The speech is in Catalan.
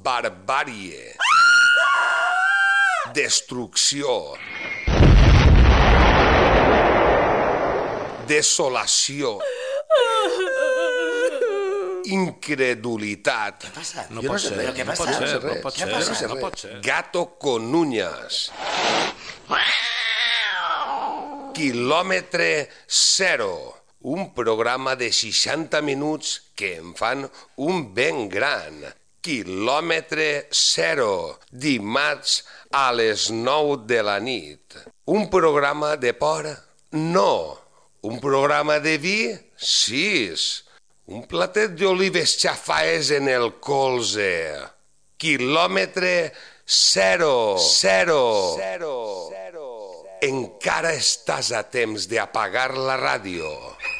barbàrie, destrucció, desolació, incredulitat. Què passa? No pot ser, Però què no passa? pot ser. Gato con uñas. Quilòmetre zero. Un programa de 60 minuts que em fan un ben gran. Quilòmetre zero. Dimarts a les 9 de la nit. Un programa de por? No. Un programa de vi? Sí. Un platet d'olives xafaes en el colze. Quilòmetre zero. Encara estàs a temps d'apagar la ràdio.